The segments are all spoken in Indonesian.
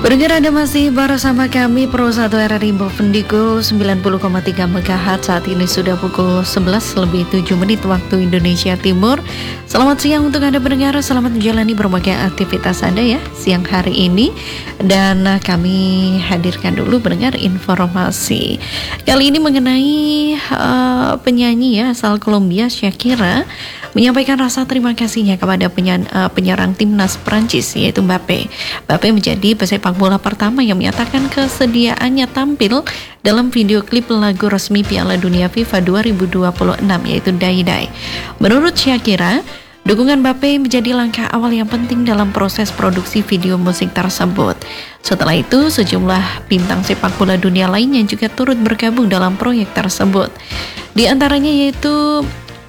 Pendengar, Anda masih bersama kami Pro 1 RRI Bovendigul 90,3 MHz. Saat ini sudah pukul 11 lebih 7 menit waktu Indonesia Timur. Selamat siang untuk Anda pendengar, selamat menjalani berbagai aktivitas Anda ya siang hari ini. Dan kami hadirkan dulu pendengar informasi kali ini mengenai penyanyi ya asal Kolombia Shakira menyampaikan rasa terima kasihnya kepada penyerang timnas Prancis yaitu Mbappe. Mbappe menjadi pesepak bola pertama yang menyatakan kesediaannya tampil dalam video klip lagu resmi Piala Dunia FIFA 2026 yaitu Die Die. Menurut Shakira, dukungan Mbappe menjadi langkah awal yang penting dalam proses produksi video musik tersebut. Setelah itu, sejumlah bintang sepak bola dunia lainnya juga turut bergabung dalam proyek tersebut. Di antaranya yaitu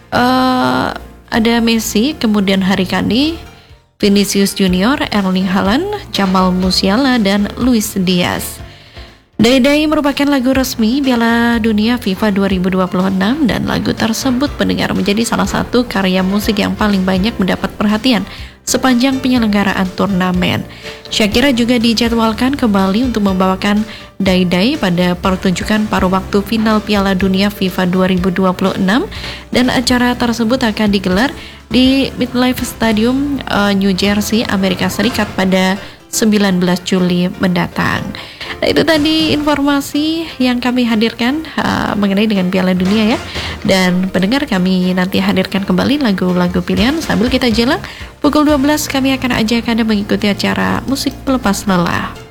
ada Messi, kemudian Harry Kane, Vinicius Junior, Erling Haaland, Jamal Musiala, dan Luis Diaz. Die Die merupakan lagu resmi Piala Dunia FIFA 2026 dan lagu tersebut pendengar menjadi salah satu karya musik yang paling banyak mendapat perhatian sepanjang penyelenggaraan turnamen. Shakira juga dijadwalkan kembali untuk membawakan Die Die pada pertunjukan paruh waktu final Piala Dunia FIFA 2026 dan acara tersebut akan digelar di MetLife Stadium, New Jersey, Amerika Serikat pada 19 Juli mendatang. Nah, itu tadi informasi yang kami hadirkan mengenai dengan Piala Dunia ya. Dan pendengar, kami nanti hadirkan kembali lagu-lagu pilihan sambil kita jelang pukul 12 kami akan ajak Anda mengikuti acara musik pelepas lelah.